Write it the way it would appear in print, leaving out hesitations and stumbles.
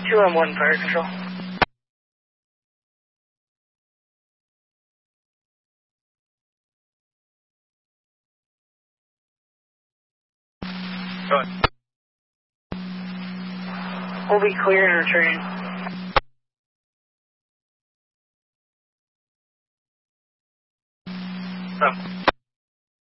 2-1 fire control. Go ahead. We'll be clear and returning. Oh.